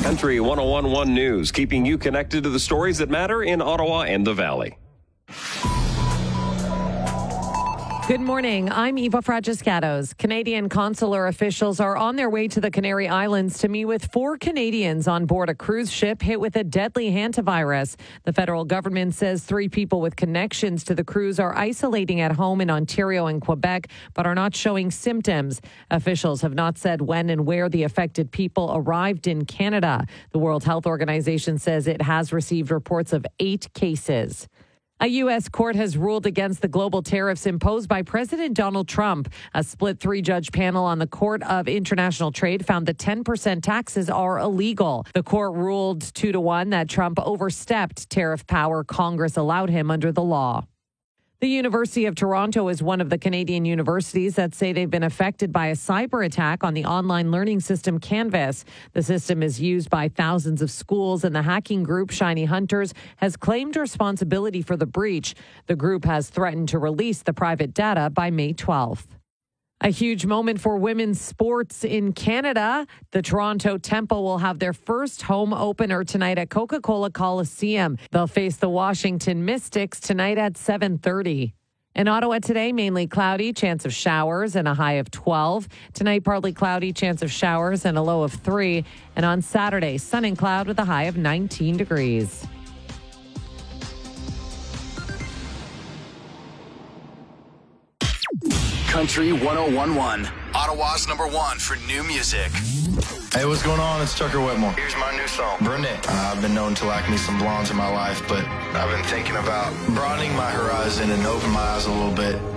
Country 101.1 News, keeping you connected to the stories that matter in Ottawa and the Valley. Good morning. I'm Eva Fragiscatos. Canadian consular officials are on their way to the Canary Islands to meet with 4 Canadians on board a cruise ship hit with a deadly hantavirus. The federal government says 3 people with connections to the cruise are isolating at home in Ontario and Quebec, but are not showing symptoms. Officials have not said when and where the affected people arrived in Canada. The World Health Organization says it has received reports of 8 cases. A U.S. court has ruled against the global tariffs imposed by President Donald Trump. A split 3-judge panel on the Court of International Trade found that 10% taxes are illegal. The court ruled 2-1 that Trump overstepped tariff power Congress allowed him under the law. The University of Toronto is one of the Canadian universities that say they've been affected by a cyber attack on the online learning system Canvas. The system is used by thousands of schools, and the hacking group Shiny Hunters has claimed responsibility for the breach. The group has threatened to release the private data by May 12th. A huge moment for women's sports in Canada. The Toronto Tempo will have their first home opener tonight at Coca-Cola Coliseum. They'll face the Washington Mystics tonight at 7:30. In Ottawa today, mainly cloudy, chance of showers and a high of 12. Tonight, partly cloudy, chance of showers and a low of 3. And on Saturday, sun and cloud with a high of 19 degrees. Country 101.1, Ottawa's #1 for new music. Hey, what's going on? It's Tucker Whitmore. Here's my new song, Brunette. I've been known to like me some blondes in my life, but I've been thinking about broadening my horizon and open my eyes a little bit.